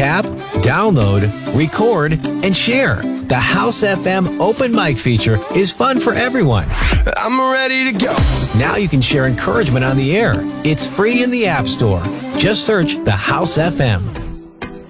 Tap, download, record, and share. The House FM open mic feature is fun for everyone. I'm ready to go. Now you can share encouragement on the air. It's free in the App Store. Just search The House FM.